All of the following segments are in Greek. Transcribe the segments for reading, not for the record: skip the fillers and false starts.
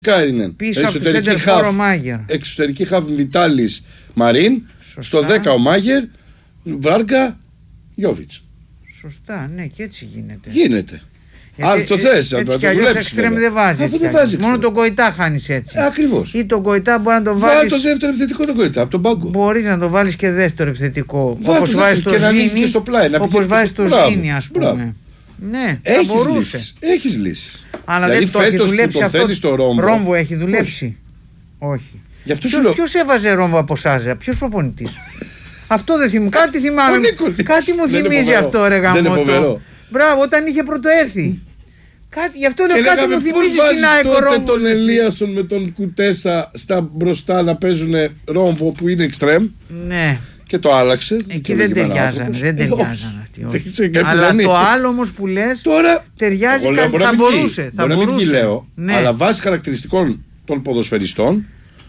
Κάρινεν. Πίσω από το σέντερφορ ο Μάγερ. Εξωτερική χαφ Βιτάλης Μαρίν. Σωστά. Στο 10 ο Μάγερ. Βάρκα Γιόβιτς. Σωστά, ναι, και έτσι γίνεται. Γίνεται. Αν το θες, έτσι κι αλλιώς εξτρέμ δεν βάζει. Αφού δεν βάζει. Μόνο τον Κοϊτά χάνεις έτσι. Ακριβώς. Ή τον Κοϊτά μπορεί να τον βάλεις. Βάλει το δεύτερο επιθετικό τον Κοϊτά από τον πάγκο. Μπορείς να τον βάλεις και δεύτερο επιθετικό. Όπως βάζεις το Ζήνη. Όπως βάζεις το Ζήνη, ας πούμε. Ναι, θα μπορούσε. Έχεις λύσεις. Αλλά δηλαδή δεν το έχει δουλέψει αυτό. Ρόμβο έχει δουλέψει. Όχι. Ποιος έβαζε Ρόμβο από Σάζα, ποιος προπονητής? Αυτό δεν θυμάμαι. Κάτι θυμάμαι. Κάτι μου θυμίζει αυτό, ρε γαμώτο. Μπράβο, όταν είχε πρωτοέρθει. Γι' αυτό λέω κάτι μου θυμίζει στην ΑΕΚ. Πώς βάζεις τότε τον Ελίασον με τον Κουτέσα στα μπροστά να παίζουν Ρόμβο που είναι εξτρέμ? Ναι. Και το άλλαξε. Εκεί δεν ταιριάζανε. Δεν ταιριάζανε αυτοί. Αλλά το άλλο όμως που λες ταιριάζει, θα μπορούσε. Μπορεί να μην βγει, λέω. Αλλά βάσει χαρακτηριστικών των ποδοσφαιριστών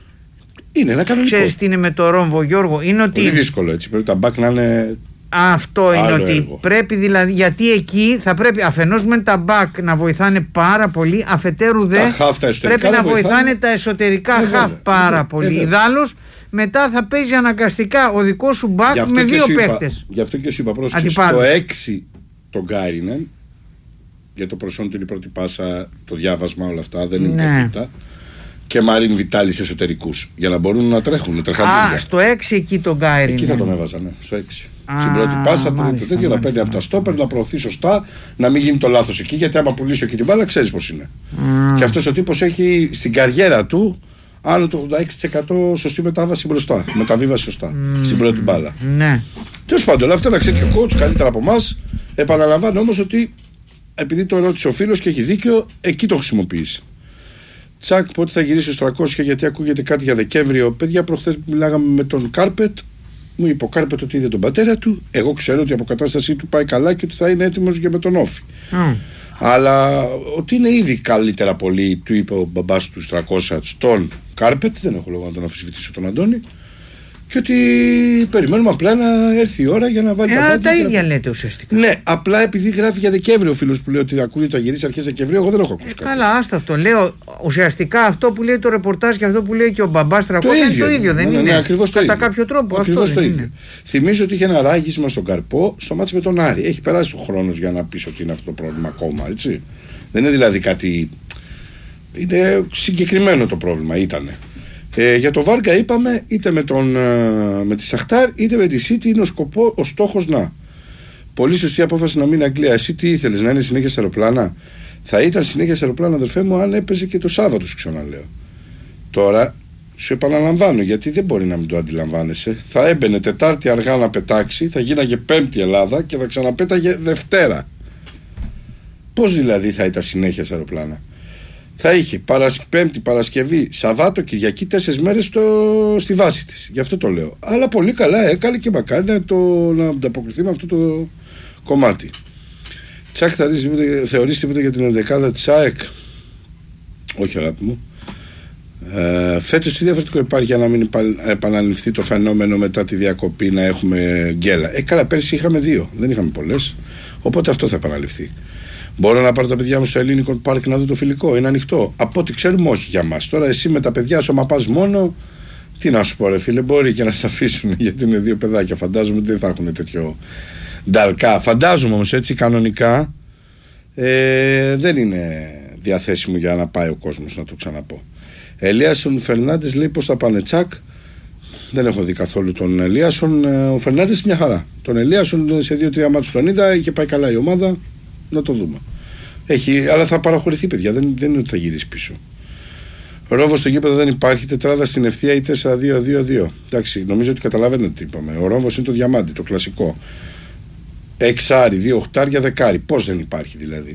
είναι ένα κανονικό. Ξέρεις τι είναι με το Ρόμβο, Γιώργο? Είναι ότι. Πολύ δύσκολο έτσι. Πρέπει τα μπακ να είναι. Αυτό είναι ότι έργο. Πρέπει δηλαδή, γιατί εκεί θα πρέπει αφενός μεν τα μπακ να βοηθάνε πάρα πολύ, αφετέρου δε πρέπει να βοηθάνε τα εσωτερικά χαφ πάρα πολύ. Ιδάλλως μετά θα παίζει αναγκαστικά ο δικός σου μπακ με δύο παίκτες. Γι' αυτό και σου είπα πρόσεξε, το 6 τον Γκάινεν, για το προσόν του είναι η πρώτη πάσα, το διάβασμα, όλα αυτά δεν είναι ταχύτητα. Και Μαρίν Βιτάλης εσωτερικούς για να μπορούν να τρέχουν. Στο 6 εκεί τον Γκάινεν. Εκεί θα τον έβαζα, ναι, στο 6. Στην πρώτη πάσα, το τέτοιο να παίρνει από τα στόπερ, να προωθεί σωστά, να μην γίνει το λάθος εκεί. Γιατί άμα πουλήσει εκεί την μπάλα, ξέρεις πώς είναι. Και αυτός ο τύπος έχει στην καριέρα του άνω το 86% σωστή μετάβαση μπροστά. Μεταβίβαση σωστά στην πρώτη μπάλα. Ναι. Τέλος πάντων, όλα αυτά τα ξέρει και ο coach καλύτερα από εμάς. Επαναλαμβάνω όμως ότι επειδή το ρώτησε ο φίλος και έχει δίκιο, εκεί το χρησιμοποιήσει. Τσακ, πότε θα γυρίσει στους 300, γιατί ακούγεται κάτι για Δεκέμβριο. Παιδιά, προχθές που μιλάγαμε με τον Κάρπετ, μου είπε ο Κάρπετ ότι είδε τον πατέρα του. Εγώ ξέρω ότι η αποκατάστασή του πάει καλά και ότι θα είναι έτοιμος για με τον Όφη. Αλλά ότι είναι ήδη καλύτερα πολύ, του είπε ο μπαμπάς του 300 στον Κάρπετ. Δεν έχω λόγο να τον αμφισβητήσω τον Αντώνη. Και ότι περιμένουμε απλά να έρθει η ώρα για να βάλει τα φώτα. Τα ίδια λέτε ουσιαστικά. Ναι, απλά επειδή γράφει για Δεκέμβριο ο φίλος που λέει ότι ακούγεται ότι θα γυρίσει αρχές Δεκεμβρίου, εγώ δεν έχω ακούσει κάτι. Καλά, άστο αυτό. Λέω ουσιαστικά αυτό που λέει το ρεπορτάζ και αυτό που λέει και ο μπαμπάς 300 είναι το ίδιο, δεν είναι? Ναι, ακριβώς το ίδιο. Κατά κάποιο τρόπο. Ακριβώς το ίδιο. Θυμίζω ότι είχε ένα ράγισμα στον Καρπό στο μάτς με τον Άρη. Έχει περάσει ο χρόνος για να πεις ότι είναι αυτό το πρόβλημα ακόμα, έτσι. Δεν είναι δηλαδή κάτι. Είναι συγκεκριμένο το πρόβλημα, ήτανε. Για το Βάρκα είπαμε, είτε με τη Σαχτάρ είτε με τη City είναι ο στόχος να. Πολύ σωστή απόφαση να μείνει Αγγλία. Εσύ τι ήθελες, να είναι συνέχεια σε αεροπλάνα? Θα ήταν συνέχεια σε αεροπλάνα, αδερφέ μου, αν έπαιζε και το Σάββατο, σου ξαναλέω. Τώρα σου επαναλαμβάνω, γιατί δεν μπορεί να μην το αντιλαμβάνεσαι. Θα έμπαινε Τετάρτη αργά να πετάξει, θα γίναγε Πέμπτη Ελλάδα και θα ξαναπέταγε Δευτέρα. Πώς δηλαδή θα ήταν συνέχεια σε αεροπλάνα? Θα είχε Πέμπτη, Παρασκευή, Σαββάτο, Κυριακή, 4 μέρες στη βάση της. Γι' αυτό το λέω. Αλλά πολύ καλά έκανε και μακάρι να ανταποκριθεί με αυτό το κομμάτι. Τσακ, θεωρείς τίποτα για την 11η της ΑΕΚ? Όχι, αγάπη μου. Φέτος τι διαφορετικό υπάρχει για να μην επαναληφθεί το φαινόμενο μετά τη διακοπή να έχουμε γκέλα? Καλά, πέρσι είχαμε 2, δεν είχαμε πολλές. Οπότε αυτό θα επαναληφθεί. Μπορώ να πάρω τα παιδιά μου στο Ελληνικό Πάρκ να δω το φιλικό? Είναι ανοιχτό? Από ό,τι ξέρουμε, όχι για μας. Τώρα εσύ με τα παιδιά σου, άμα πας μόνο, τι να σου πω, ρε φίλε, μπορεί και να σε αφήσουν γιατί είναι 2 παιδάκια. Φαντάζομαι ότι δεν θα έχουν τέτοιο νταλκά. Φαντάζομαι όμως έτσι κανονικά δεν είναι διαθέσιμο για να πάει ο κόσμος, να το ξαναπώ. Ελίασον Φερνάντες λέει πώς θα πάνε. Τσακ. Δεν έχω δει καθόλου τον Ελίασον. Ο Φερνάντες μια χαρά. Τον Ελίασον σε 2-3 μάτσους τον είδα, είχε πάει καλά η ομάδα. Να το δούμε. Αλλά θα παραχωρηθεί, παιδιά. Δεν είναι ότι θα γυρίσει πίσω. Ρόβο στο γήπεδο δεν υπάρχει. Τετράδα στην ευθεία ή 4-2-2-2. Εντάξει, νομίζω ότι καταλαβαίνετε τι είπαμε. Ο Ρόβος είναι το διαμάντι, το κλασικό. 6 2 οχτάρια, δεκάρι. Πώς δεν υπάρχει δηλαδή?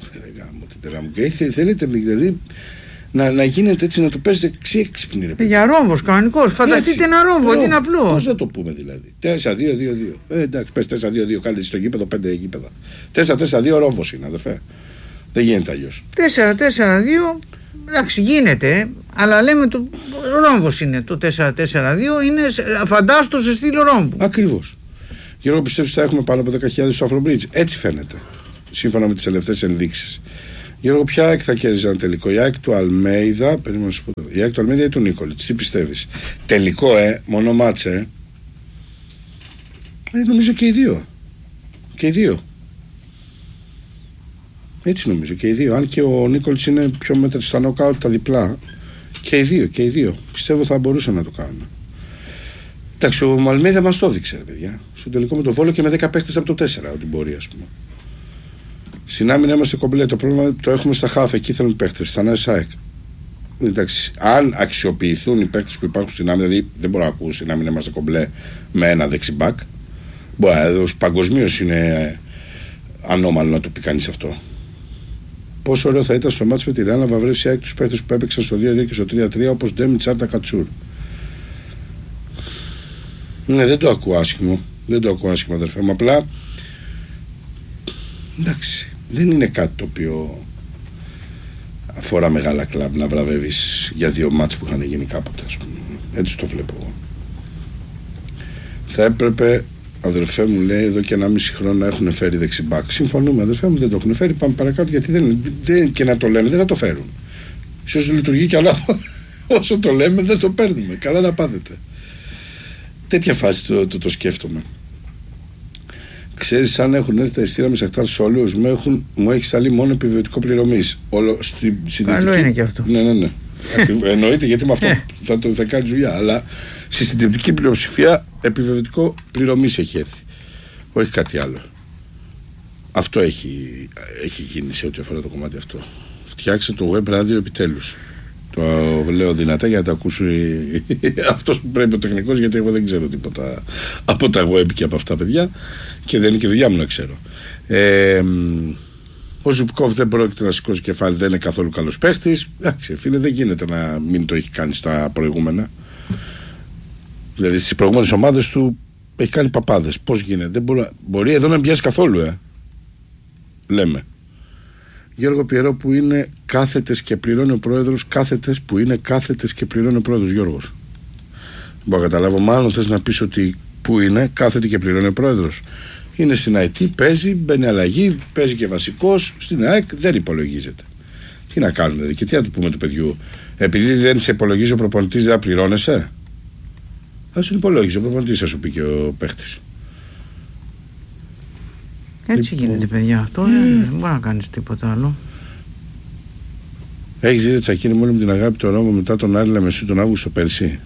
Θέλετε δηλαδή να γίνεται έτσι, να το παίζετε έξυπνοι? Για Ρόβος, κανονικός. Φανταστείτε ένα Ρόβο, είναι απλό. Πώς δεν το πούμε δηλαδή? 4-2-2-2. Εντάξει, πες 4-2-2, κάνετε στο γήπεδο 5 γήπεδα. 4-4-2 Ρόβος είναι, αδερφέ. Δεν γίνεται αλλιώς. 4-4-2, εντάξει, γίνεται, αλλά λέμε το Ρόβος είναι. Το 4-4-2 είναι φαντάστο σε στήλο Ρόβου. Ακριβώς. Γιώργο, πιστεύω ότι θα έχουμε πάνω από 10.000 στο Afro Bridge. Έτσι φαίνεται, σύμφωνα με τις τελευταίες ενδείξεις. Γιώργο, ποια ΑΕΚ θα κέρδιζε ένα τελικό? Η ΑΕΚ του Αλμέιδα, η ΑΕΚ του Αλμέιδα ή του Νίκολιτς? Τι πιστεύεις? Τελικό, μόνο μάτσε. Νομίζω και οι δύο. Και οι δύο. Έτσι νομίζω και οι δύο. Αν και ο Νίκολιτς είναι πιο μέτρα στα νοκάουτ τα διπλά. Και οι δύο. Πιστεύω θα μπορούσαν να το κάνουν. Εντάξει, ο Αλμέιδα μας το έδειξε, παιδιά. Στο τελικό με το Βόλο και με 10 παίχτες από το 4 ότι μπορεί, ας πούμε. Στην άμυνα είμαστε κομπλέ. Το πρόβλημα το έχουμε στα χάφ. Εκεί θέλουν παίχτες. Στα νέα ΣΑΕΚ. Εντάξει, αν αξιοποιηθούν οι παίχτες που υπάρχουν στην άμυνα, δηλαδή δεν μπορώ να ακούω στην άμυνα είμαστε κομπλέ με ένα δεξιμπάκ. Μπορεί, παγκοσμίως είναι ανώμαλο να το πει κανείς αυτό. Πόσο ωραίο θα ήταν στο μάτς με τη Ρεάλ να βαβρεύσει ΑΕΚ τους παίχτες που έπαιξαν στο 2-2 και στο 3-3 όπως Ντέμι, Τσάρτα, Κατσούρ. Ναι, δεν το ακούω άσχημο. Δεν το ακούω άσχημο, αδερφέ μου. Απλά εντάξει, δεν είναι κάτι το οποίο αφορά μεγάλα κλαμπ να βραβεύεις για 2 μάτς που είχαν γίνει κάποτε, ας πούμε. Έτσι το βλέπω εγώ. Θα έπρεπε, αδερφέ μου, λέει, εδώ και 1,5 χρόνο να έχουν φέρει δεξιμπάκ. Συμφωνούμε, αδερφέ μου, δεν το έχουν φέρει. Πάμε παρακάτω, γιατί δεν και να το λέμε, δεν θα το φέρουν. Ίσως λειτουργεί κι αλλά όσο το λέμε δεν το παίρνουμε. Καλά να πάθετε. Τέτοια φάση το σκέφτομαι. Ξέρεις, αν έχουν έρθει τα ειστήρια με Σαχτάρ Σόλεως, μου έχει σταλεί μόνο επιβεβαιωτικό πληρωμής. Καλό είναι και αυτό. Ναι. Εννοείται, γιατί με αυτό θα κάνει δουλειά. Αλλά στη συντριπτική πλειοψηφία επιβεβαιωτικό πληρωμής έχει έρθει. Όχι κάτι άλλο. Αυτό έχει γίνει σε ό,τι αφορά το κομμάτι αυτό. Φτιάξε το web radio επιτέλους. Το λέω δυνατά για να το ακούσει αυτός που πρέπει ο τεχνικός, γιατί εγώ δεν ξέρω τίποτα από τα web και από αυτά, παιδιά, και δεν είναι και δουλειά μου να ξέρω. Ο Ζουπκόφ δεν πρόκειται να σηκώσει κεφάλι, δεν είναι καθόλου καλός παίχτης. Εντάξει, φίλε, δεν γίνεται να μην το έχει κάνει στα προηγούμενα. Δηλαδή στις προηγούμενες ομάδες του έχει κάνει παπάδες. Πώς γίνεται? Δεν μπορεί εδώ να μην πιάσει καθόλου, λέμε. Γιώργο Πιερό, που είναι κάθετες και πληρώνει ο πρόεδρος, κάθετες που είναι κάθετες και πληρώνει ο πρόεδρος, Γιώργος. Δεν μπορώ να καταλάβω, μάλλον θες να πεις ότι που είναι κάθετη και πληρώνει ο πρόεδρος. Είναι στην ΑΕΤ, παίζει, μπαίνει αλλαγή, παίζει και βασικός, στην ΑΕΚ δεν υπολογίζεται. Τι να κάνουμε δηλαδή, και τι να του πούμε του παιδιού? Επειδή δεν σε υπολογίζει ο προπονητής, δεν πληρώνεσαι? Θα σου υπολόγιζε ο προπονητής, θα σου πει και ο παίχτης. Έτσι γίνεται, παιδιά. Αυτό δεν μπορεί να κάνεις τίποτα άλλο. Έχεις δει Τσακίνη μόνο με την αγάπη του Ρώμου μετά τον Άρη Λεμεσού τον Αύγουστο πέρσι?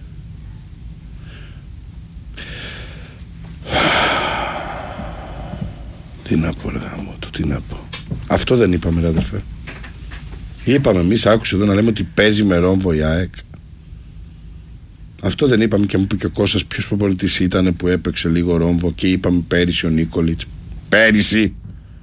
Τι να πω, ρε γάμο, τι να πω. Αυτό δεν είπαμε, ρε αδερφέ? Είπαμε εμείς, άκουσε εδώ να λέμε ότι παίζει με Ρόμβο η ΑΕΚ. Αυτό δεν είπαμε? Και μου είπε και ο Κώστας ποιος προπονητής ήταν που έπαιξε λίγο Ρόμβο, και είπαμε πέρυσι ο Νίκολιτς. Πέρυσι.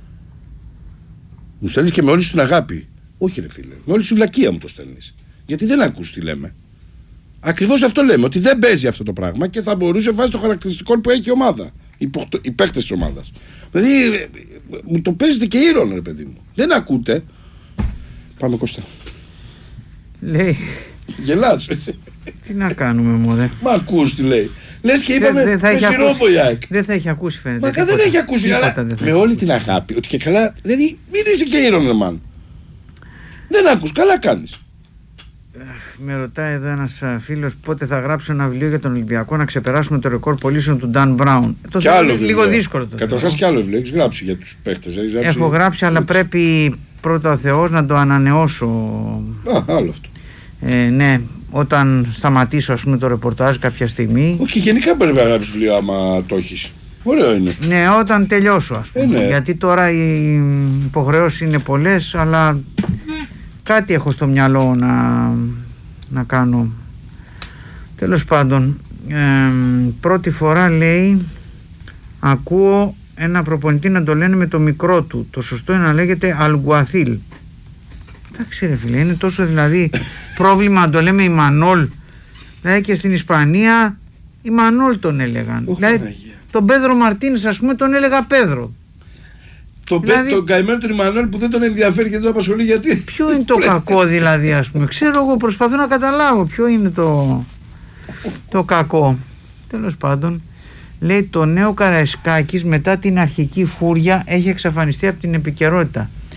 Μου στέλνεις και με όλη σου την αγάπη. Όχι, ρε φίλε, με όλη σου βλακεία μου το στέλνεις. Γιατί δεν ακούς τι λέμε. Ακριβώς αυτό λέμε, ότι δεν παίζει αυτό το πράγμα και θα μπορούσε βάσει των χαρακτηριστικών που έχει η ομάδα. Οι παίκτες της ομάδας. Δηλαδή, μου το παίζετε και ήρωνο, ρε παιδί μου. Δεν ακούτε. Πάμε, Κώστα. Λέει. Γελάς. Τι να κάνουμε, μωρέ. Μα ακούς τι λέει. Λες και είπαμε πεσιρόβο η ΑΕΚ. Δεν θα έχει ακούσει, φαίνεται. Μα δεν έχει ακούσει, αλλά με όλη την αγάπη. Ότι και καλά, δηλαδή μην είσαι και ήρωνο, μαν. Δεν ακούς, καλά κάνεις. Με ρωτάει εδώ ένας φίλος πότε θα γράψω ένα βιβλίο για τον Ολυμπιακό να ξεπεράσουμε το ρεκόρ πωλήσεων του Dan Brown. Το είναι λίγο δύσκολο. Καταρχάς και άλλο βιβλίο έχεις γράψει για τους παίχτες? Έχω γράψει, αλλά πρέπει πρώτα ο Θεός να το ανανεώσω. Άλλο αυτό. Ναι, όταν σταματήσω, ας πούμε, το ρεπορτάζ κάποια στιγμή. Όχι, γενικά πρέπει να γράψεις βιβλίο άμα το έχεις. Ωραίο είναι. Ναι, όταν τελειώσω, ας πούμε. Ναι. Γιατί τώρα οι υποχρεώσεις είναι πολλές, αλλά κάτι έχω στο μυαλό να κάνω. Τέλος πάντων, πρώτη φορά, λέει, ακούω ένα προπονητή να το λένε με το μικρό του. Το σωστό είναι να λέγεται Αλγκουαθίλ. Εντάξει, ρε φίλε, είναι τόσο δηλαδή πρόβλημα να το λέμε Ιμανόλ. Δηλαδή και στην Ισπανία Ιμανόλ τον έλεγαν. Δηλαδή τον Πέδρο Μαρτίνες, ας πούμε, τον έλεγα Πέδρο. Τον καημένο του Ιμανόλ που δεν τον ενδιαφέρει και δεν τον απασχολεί, γιατί. Ποιο είναι το κακό δηλαδή, ας πούμε? Ξέρω εγώ, προσπαθώ να καταλάβω ποιο είναι το κακό. Τέλος πάντων, λέει, το νέο Καραϊσκάκης μετά την αρχική φούρια έχει εξαφανιστεί από την επικαιρότητα.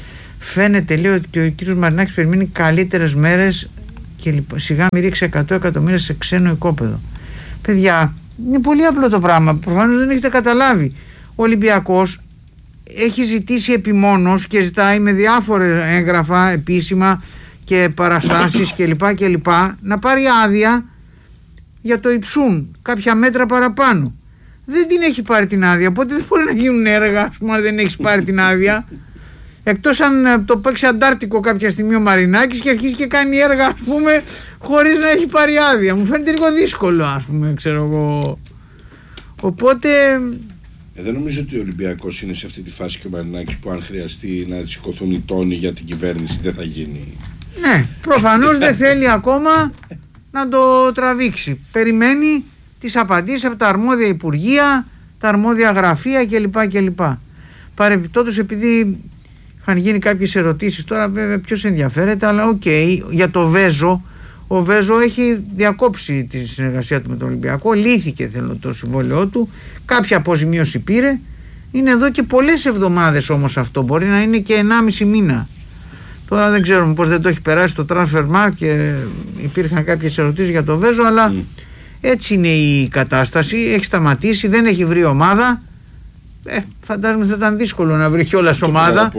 Φαίνεται, λέει, ότι ο κύριος Μαρινάκης περιμένει καλύτερες μέρες και σιγά μη ρίξει 100 εκατομμύρια σε ξένο οικόπεδο. Παιδιά, είναι πολύ απλό το πράγμα. Προφανώς δεν έχετε καταλάβει. Ο Ολυμπιακός έχει ζητήσει επιμόνως και ζητάει με διάφορα έγγραφα επίσημα και παραστάσεις κλπ. Να πάρει άδεια για το υψούν, κάποια μέτρα παραπάνω. Δεν την έχει πάρει την άδεια, οπότε δεν μπορεί να γίνουν έργα, ας πούμε, αν δεν έχει πάρει την άδεια. Εκτός αν το παίξει Αντάρτικο κάποια στιγμή ο Μαρινάκης και αρχίσει και κάνει έργα, ας πούμε, χωρίς να έχει πάρει άδεια. Μου φαίνεται λίγο δύσκολο, ας πούμε, ξέρω εγώ. Οπότε. Δεν νομίζω ότι ο Ολυμπιακός είναι σε αυτή τη φάση και ο Μαρινάκης που αν χρειαστεί να σηκωθούν οι τόνοι για την κυβέρνηση δεν θα γίνει. Ναι, προφανώς δεν θέλει ακόμα να το τραβήξει. Περιμένει τις απαντήσεις από τα αρμόδια υπουργεία, τα αρμόδια γραφεία κλπ. Παρεμπιπτόντως, επειδή είχαν γίνει κάποιες ερωτήσεις, τώρα βέβαια ποιος ενδιαφέρεται, αλλά οκ, για το Βέζο. Ο Βέζο έχει διακόψει τη συνεργασία του με τον Ολυμπιακό, λύθηκε το συμβόλαιό του, κάποια αποζημίωση πήρε. Είναι εδώ και πολλές εβδομάδες όμως αυτό, μπορεί να είναι και 1,5 μήνα. Τώρα δεν ξέρουμε πώς δεν το έχει περάσει το Transfermarkt και υπήρχαν κάποιες ερωτήσεις για το Βέζο, αλλά έτσι είναι η κατάσταση, έχει σταματήσει, δεν έχει βρει ομάδα. Φαντάζομαι θα ήταν δύσκολο να βρει κιόλας ομάδα.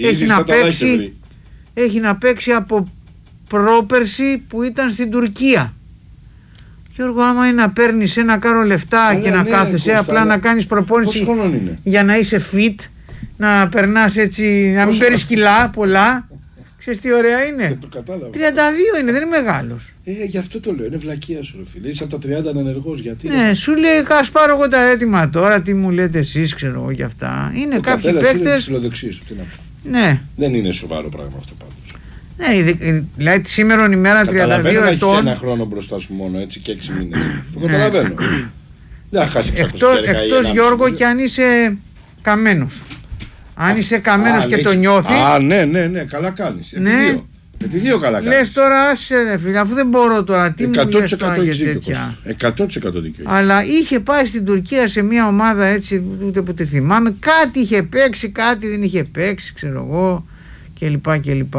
Έχει να παίξει από πρόπερση που ήταν στην Τουρκία. Γιώργο, άμα είναι να παίρνεις ένα κάρο λεφτά και να κάθεσαι, απλά να κάνεις προπόνηση για να είσαι fit, να περνάς έτσι, να μην παίρνεις κιλά πολλά. Ξέρεις τι ωραία είναι? Το κατάλαβα. 32 είναι, δεν είναι μεγάλος. Γι' αυτό το λέω, είναι βλακεία σου, ρε φίλε. Είσαι από τα 30 ανενεργός, γιατί? Ναι, σου λέει, ας πάρω εγώ τα έτοιμα τώρα, τι μου λέτε εσείς, ξέρω εγώ για αυτά. Είναι κάποιοι παίκτες. Είναι τις φιλοδοξίες του, τι να πω. Ναι. Δεν είναι σοβαρό πράγμα αυτό πάντως. Ναι, δηλαδή σήμερα ημέρα 32 ετών. Καταλαβαίνω να έχεις ένα χρόνο μπροστά σου μόνο, έτσι, και 6 μήνες. Το καταλαβαίνω. Δεν θα χάσει 600 εκτός Γιώργο και αν είσαι καμένος. Αν είσαι καμένος και το νιώθεις. Ναι, καλά κάνεις. Επί δύο καλά κάνεις. Λες τώρα, άσε ρε φίλε, αφού δεν μπορώ τώρα, τι μου λες τώρα για τέτοια. 100% δίκιο. Αλλά είχε πάει στην Τουρκία σε μια ομάδα έτσι, ούτε που τη θυμάμαι, κάτι είχε παίξει, κάτι δεν είχε παίξει, ξέρω εγώ, κλπ.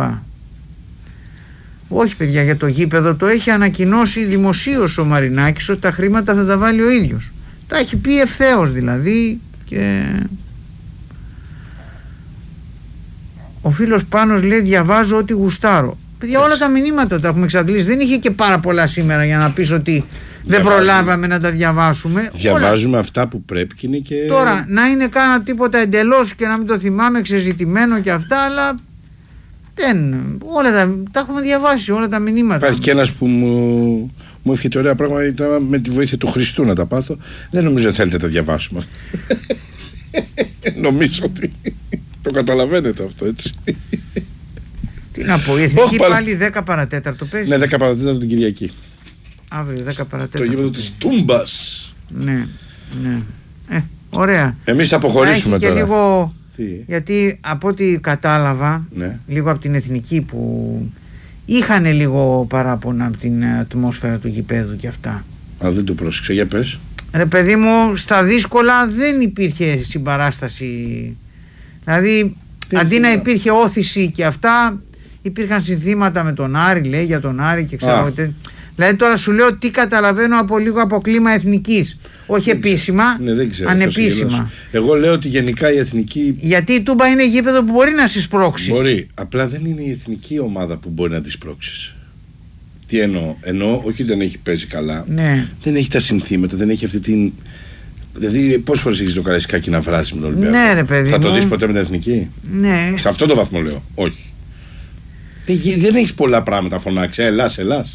Όχι παιδιά, για το γήπεδο το έχει ανακοινώσει δημοσίως ο Μαρινάκης ότι τα χρήματα θα τα βάλει ο ίδιος. Τα έχει πει ευθέως δηλαδή και... Ο φίλος Πάνος λέει, διαβάζω ό,τι γουστάρω. Παιδιά, όλα τα μηνύματα τα έχουμε εξαντλήσει. Δεν είχε και πάρα πολλά σήμερα για να πεις ότι δεν προλάβαμε να τα διαβάσουμε. Διαβάζουμε αυτά που πρέπει και είναι και... Τώρα, να είναι κάνα τίποτα εντελώς και να μην το θυμάμαι ξεζητημένο και αυτά, αλλά δεν. Όλα τα έχουμε διαβάσει, όλα τα μηνύματα. Υπάρχει και ένας που μου έφυγε ωραία πράγματα με τη βοήθεια του Χριστού να τα πάθω. Δεν νομίζω ότι θέλετε να τα διαβάσουμε. Νομίζω ότι... Το καταλαβαίνετε αυτό, έτσι. Τι να πω, η Εθνική πάλι 10 παρατέταρτο παίζει. Ναι, 10 παρατέταρτο την Κυριακή. Αύριο 10 παρατέταρτο. Το γήπεδο της Τούμπας. Ναι. Ωραία. Εμείς θα αποχωρήσουμε τώρα. Λίγο, γιατί από ό,τι κατάλαβα, λίγο από την Εθνική που είχαν λίγο παράπονα από την ατμόσφαιρα του γηπέδου και αυτά. Δεν το πρόσεξα, για πες. Ρε παιδί μου, στα δύσκολα δεν υπήρχε συμπαράσταση. Δηλαδή, αντί να υπήρχε όθηση και αυτά, υπήρχαν συνθήματα με τον Άρη, λέει, για τον Άρη και ξέρω. Δηλαδή, τώρα σου λέω τι καταλαβαίνω από λίγο από κλίμα εθνικής. Όχι δεν επίσημα, ανεπίσημα. Εγώ λέω ότι γενικά η εθνική. Γιατί η Τούμπα είναι γήπεδο που μπορεί να σε σπρώξει. Μπορεί. Απλά δεν είναι η εθνική ομάδα που μπορεί να τη σπρώξει. Τι εννοώ? Εννοώ, όχι δεν έχει παίζει καλά. Ναι. Δεν έχει τα συνθήματα, δεν έχει αυτή την. Δηλαδή, πόσες φορές έχεις το Καραϊσκάκι να βράσει με τον Ολυμπιακό? Ναι, ρε παιδί. Θα το δεις ποτέ με την εθνική? Ναι. Σε αυτό το βαθμό λέω. Όχι. Δεν έχεις πολλά πράγματα να φωνάξει. Ελλάς.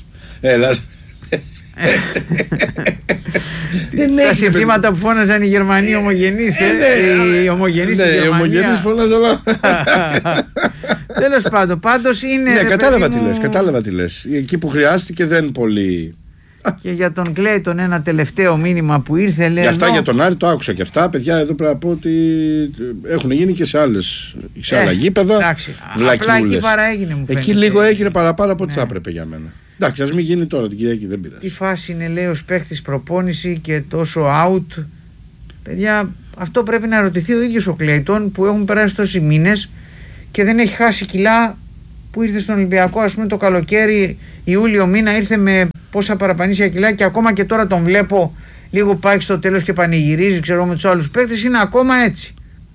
Τα συνθήματα που φώναζαν οι Γερμανοί ομογενείς. Οι ομογενείς. Ναι, οι ομογενείς φώναζαν όλα. Τέλος πάντων, πάντως είναι. Ναι, κατάλαβα τι λες. Εκεί που χρειάστηκε δεν πολύ. Και για τον Κλέιτον ένα τελευταίο μήνυμα που ήρθε, λέει. Για αυτά για τον Άρη το άκουσα και αυτά. Παιδιά, εδώ πρέπει να πω ότι έχουν γίνει και σε άλλα γήπεδα. Απλά εκεί παραέγινε, μου φαίνεται. Εκεί λίγο έγινε παραπάνω από ό,τι θα έπρεπε για μένα. Εντάξει, ας μην γίνει τώρα την Κυριακή, δεν πειράζει. Τι φάση είναι, λέει, ως παίχτης προπόνηση και τόσο out. Παιδιά, αυτό πρέπει να ρωτηθεί ο ίδιος ο Κλέιτον, που έχουν περάσει τόσοι μήνες και δεν έχει χάσει κιλά που ήρθε στον Ολυμπιακό, ας πούμε, το καλοκαίρι, Ιούλιο μήνα, ήρθε με πόσα παραπανήσια κιλά και ακόμα και τώρα τον βλέπω λίγο πάει στο τέλος και πανηγυρίζει, ξέρω, με τους άλλους παίκτες, είναι ακόμα έτσι.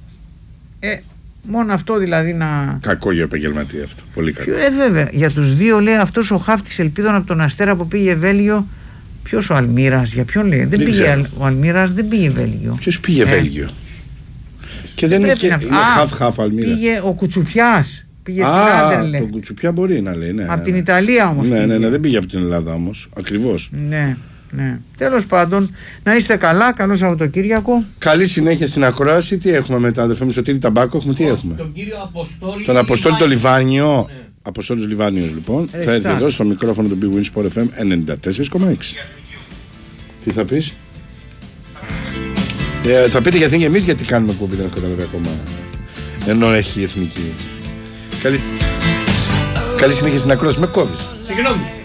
Μόνο αυτό δηλαδή να. Κακό για επαγγελματία αυτό. Πολύ κακό. Βέβαια. Για τους δύο λέει αυτός ο χάφτης ελπίδων από τον Αστέρα που πήγε Βέλγιο. Ποιος ο Αλμύρας, για ποιον λέει? Δεν πήγε ο Αλμύρας, δεν πήγε Βέλγιο. Ποιος πήγε Βέλγιο? Και δεν είναι χαφ Αλμύρας. Πήγε ο Κουτσουπιάς. Πήγε τον Κουτσουπιά μπορεί να λέει. Ναι, από την Ιταλία όμως. Ναι, δεν πήγε από την Ελλάδα όμως. Ακριβώς. Ναι. Τέλος πάντων, να είστε καλά, καλό Σαββατοκύριακο. Καλή συνέχεια στην ακρόαση. Τι έχουμε μετά, αδερφέ μου, Σωτήρη Ταμπάκο, έχουμε τι έχουμε? Τον κύριο Αποστόλη. Τον Αποστόλη το Λιβάνιο. Ναι. Αποστόλης Λιβάνιος λοιπόν. Θα έρθει εδώ στο μικρόφωνο του Big Win Sport FM 94,6. Τι θα πεις? Θα πείτε γιατί και εμείς γιατί κάνουμε εκπομπή, δεν έχω καταλάβει ακόμα. Ενώ έχει η εθνική. Καλή συνέχεια στην ακρόαση. Με κόβεις. Συγγνώμη.